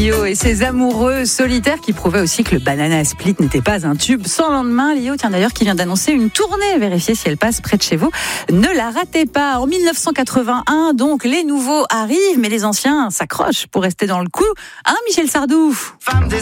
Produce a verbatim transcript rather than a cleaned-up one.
Lio et ses amoureux solitaires qui prouvaient aussi que le Banana Split n'était pas un tube sans lendemain. Lio, tiens d'ailleurs, qui vient d'annoncer une tournée. Vérifiez si elle passe près de chez vous. Ne la ratez pas. En mille neuf cent quatre-vingt-un, donc, les nouveaux arrivent, mais les anciens s'accrochent pour rester dans le coup. Hein, Michel Sardou? Femme des